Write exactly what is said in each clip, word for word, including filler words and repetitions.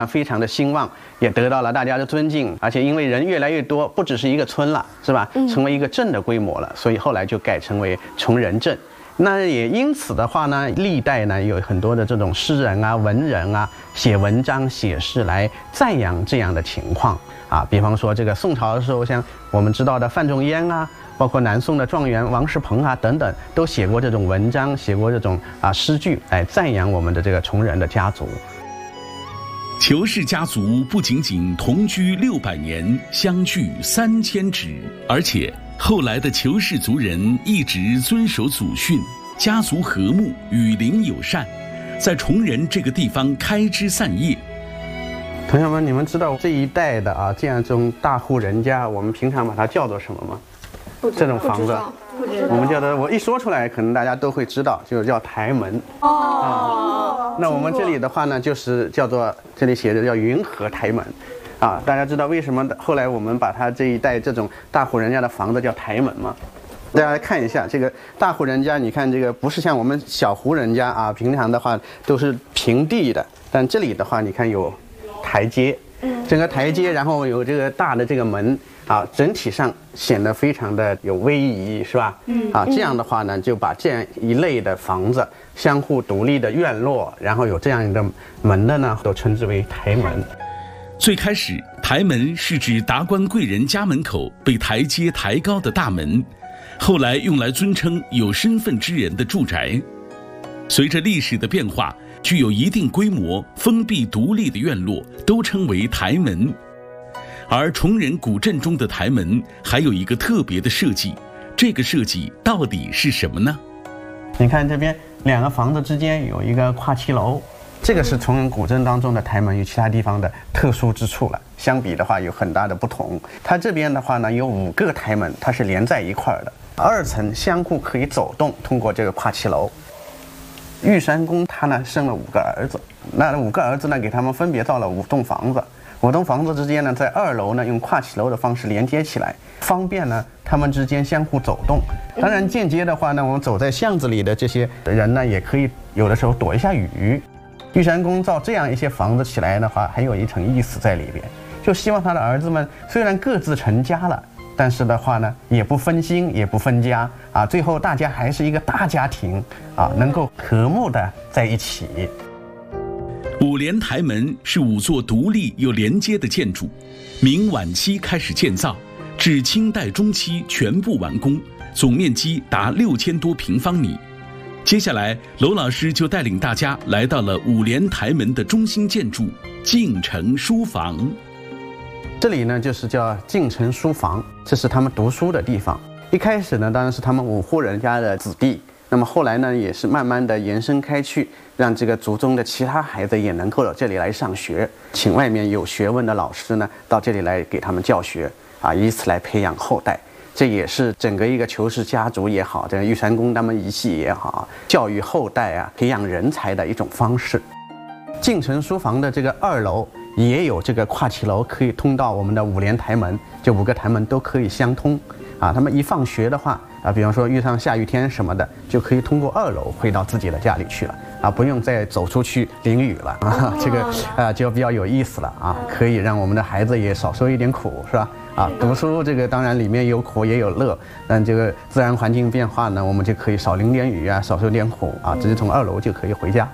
啊，非常的兴旺，也得到了大家的尊敬，而且因为人越来越多，不只是一个村了，是吧？成为一个镇的规模了，所以后来就改成为崇仁镇。那也因此的话呢，历代呢有很多的这种诗人啊、文人啊，写文章、写诗来赞扬这样的情况啊。比方说这个宋朝的时候，像我们知道的范仲淹啊，包括南宋的状元王世鹏啊等等，都写过这种文章，写过这种啊诗句来赞扬我们的这个崇仁的家族。 裘氏家族不仅仅同居六百年，相距三千尺，而且后来的裘氏族人一直遵守祖训，家族和睦，与邻友善，在崇仁这个地方开枝散叶。 同学们，你们知道这一代的啊这样这种大户人家，我们平常把它叫做什么吗？这种房子，我们叫做，我一说出来，可能大家都会知道，就是叫台门。哦，啊，那我们这里的话呢，就是叫做，这里写的叫云和台门。啊，大家知道为什么后来我们把它这一代这种大户人家的房子叫台门吗？大家看一下这个大户人家，你看这个不是像我们小户人家啊，平常的话都是平地的，但这里的话，你看有台阶，整个台阶，然后有这个大的这个门啊，整体上显得非常的有威仪，是吧？嗯，啊，这样的话呢，就把这样一类的房子，相互独立的院落，然后有这样一个门的呢，都称之为台门。 最开始，台门是指达官贵人家门口被台阶抬高的大门，后来用来尊称有身份之人的住宅。随着历史的变化，具有一定规模、封闭独立的院落都称为台门。而崇仁古镇中的台门还有一个特别的设计，这个设计到底是什么呢？ 你看这边两个房子之间有一个跨骑楼。这个是崇仁古镇当中的台门与其他地方的特殊之处了，相比的话有很大的不同。它这边的话呢有五个台门，它是连在一块的，二层相互可以走动，通过这个跨骑楼。玉山公他呢生了五个儿子，那五个儿子呢给他们分别造了五栋房子，五栋房子之间呢在二楼呢用跨骑楼的方式连接起来，方便呢他们之间相互走动。当然间接的话呢，我们走在巷子里的这些人呢也可以有的时候躲一下雨。玉山公造这样一些房子起来的话，还有一层意思在里边，就希望他的儿子们虽然各自成家了，但是的话呢，也不分心，也不分家啊，最后大家还是一个大家庭啊，能够和睦的在一起。 五连台门是五座独立又连接的建筑，明晚期开始建造，至清代中期全部完工，总面积达六千多平方米。接下来，娄老师就带领大家来到了五连台门的中心建筑敬诚书房。 这里呢，就是叫敬诚书房，这是他们读书的地方。一开始呢，当然是他们五户人家的子弟，那么后来呢，也是慢慢的延伸开去，让这个族中的其他孩子也能够到这里来上学，请外面有学问的老师呢，到这里来给他们教学，啊，以此来培养后代。这也是整个一个裘氏家族也好，这个玉山公他们一系也好，教育后代啊，培养人才的一种方式。敬诚书房的这个二楼也有这个跨骑楼，可以通到我们的五连台门，这五个台门都可以相通啊。他们一放学的话啊，比方说遇上下雨天什么的，就可以通过二楼回到自己的家里去了啊，不用再走出去淋雨了啊。这个啊就比较有意思了啊，可以让我们的孩子也少受一点苦，是吧？啊，读书这个当然里面有苦也有乐，但这个自然环境变化呢，我们就可以少淋点雨啊，少受点苦啊，直接从二楼就可以回家。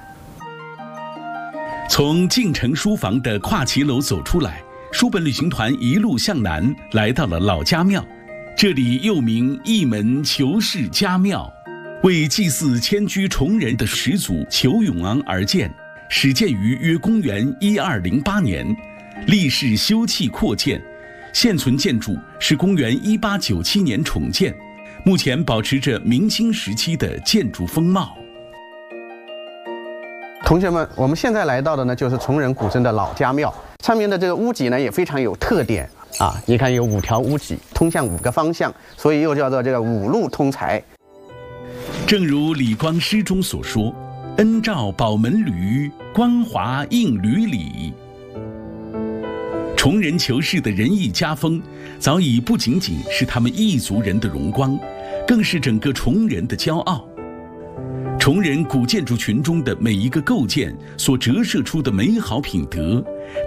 从敬诚书房的跨骑楼走出来，书本旅行团一路向南，来到了老家庙。这里又名义门裘氏家庙，为祭祀迁居崇仁的始祖裘永昂而建，始建于约公元一二零八年，历世修葺扩建。现存建筑是公元一八九七年重建，目前保持着明清时期的建筑风貌。 同学们，我们现在来到的呢，就是崇仁古镇的老家庙，上面的这个屋脊呢也非常有特点啊！你看有五条屋脊，通向五个方向，所以又叫做这个五路通财。 正如李光诗中所说：“恩照宝门闾，光华映闾里。”崇仁裘氏的仁义家风，早已不仅仅是他们一族人的荣光，更是整个崇仁的骄傲。 崇仁古建筑群中的每一个构件所折射出的美好品德，